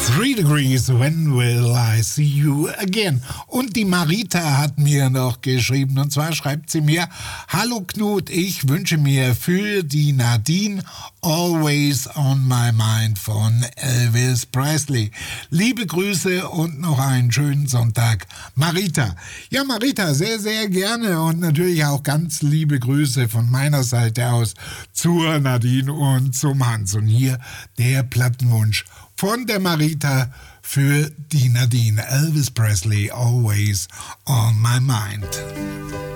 Three Degrees, when will I see you again? Und die Marita hat mir noch geschrieben, und zwar schreibt sie mir: Hallo Knut, ich wünsche mir für die Nadine Always on My Mind von Elvis Presley. Liebe Grüße und noch einen schönen Sonntag, Marita. Ja, Marita, sehr, sehr gerne und natürlich auch ganz liebe Grüße von meiner Seite aus zur Nadine und zum Hans. Und hier der Plattenwunsch von der Marita für die Nadine. Elvis Presley, Always on My Mind.